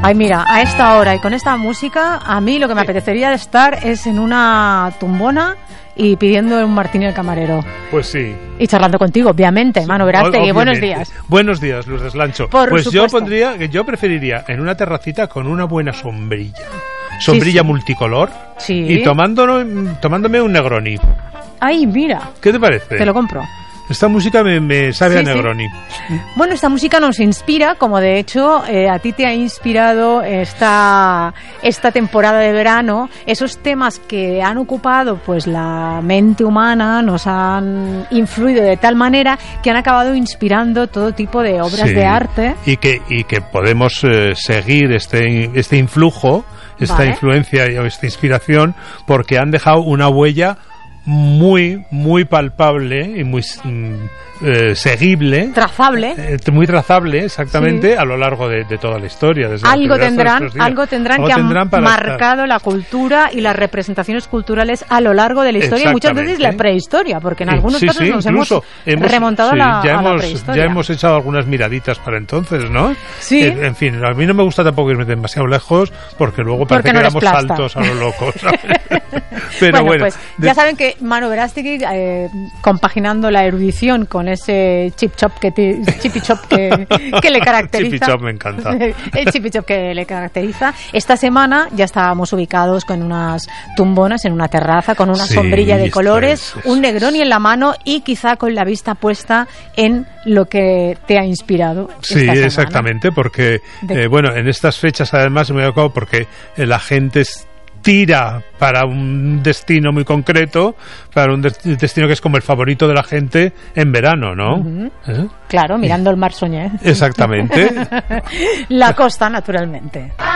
Ay, mira, a esta hora y con esta música, a mí lo que me apetecería estar es en una tumbona y pidiendo un martini al camarero. Pues sí. Y charlando contigo, obviamente, Manu Verástegui. Buenos días. Buenos días, Luz Deslancho. Por supuesto. Yo preferiría en una terracita con una buena sombrilla. Sombrilla multicolor. Sí. Y tomándome un Negroni. Ay, mira. ¿Qué te parece? Te lo compro. Esta música me sabe a Negroni. Bueno, esta música nos inspira, como de hecho a ti te ha inspirado esta temporada de verano, esos temas que han ocupado pues la mente humana, nos han influido de tal manera que han acabado inspirando todo tipo de obras de arte. Y que podemos seguir este influjo, esta influencia o esta inspiración, porque han dejado una huella muy, muy palpable y muy seguible, muy trazable, exactamente, a lo largo de toda la historia. Desde algo tendrán que han marcado la cultura y las representaciones culturales a lo largo de la historia, y muchas veces la prehistoria, porque en algunos casos nos hemos remontado a la prehistoria. Ya hemos echado algunas miraditas para entonces, ¿no? Sí. En fin, a mí no me gusta tampoco irme demasiado lejos, porque luego parece que damos saltos a lo loco, ¿sabes? Pero bueno, pues ya saben que Manu Verástegui, compaginando la erudición con ese chippy chop que le caracteriza. Chippy chop me encanta. El chippy chop que le caracteriza. Esta semana ya estábamos ubicados con unas tumbonas en una terraza, con una sombrilla de colores, un Negroni en la mano y quizá con la vista puesta en lo que te ha inspirado. Sí, esta semana. Exactamente, porque en estas fechas además me he acordado porque la gente tira para un destino muy concreto, para un destino que es como el favorito de la gente en verano, ¿no? Uh-huh. Claro, mirando el mar Soñé. Exactamente. La costa, naturalmente.